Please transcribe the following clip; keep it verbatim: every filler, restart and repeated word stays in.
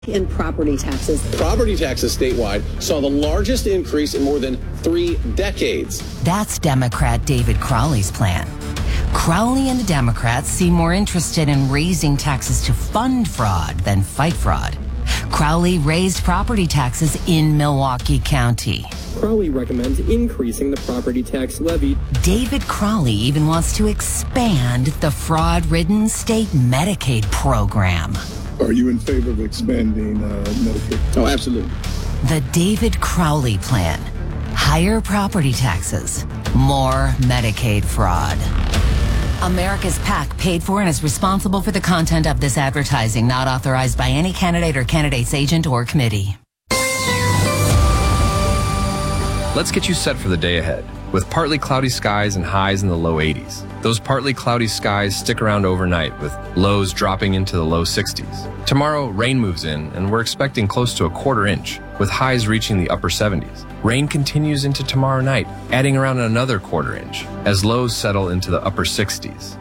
in property taxes. Property taxes statewide saw the largest increase in more than three decades. That's Democrat David Crowley's plan. Crowley and the Democrats seem more interested in raising taxes to fund fraud than fight fraud. Crowley raised property taxes in Milwaukee County. Crowley recommends increasing the property tax levy. David Crowley even wants to expand the fraud-ridden state Medicaid program. Are you in favor of expanding uh, Medicaid? Oh, absolutely. The David Crowley plan. Higher property taxes, more Medicaid fraud. America's PAC paid for and is responsible for the content of this advertising, not authorized by any candidate or candidate's agent or committee. Let's get you set for the day ahead with partly cloudy skies and highs in the low eighties. Those partly cloudy skies stick around overnight with lows dropping into the low sixties. Tomorrow, rain moves in and we're expecting close to a quarter inch with highs reaching the upper seventies. Rain continues into tomorrow night, adding around another quarter inch as lows settle into the upper sixties.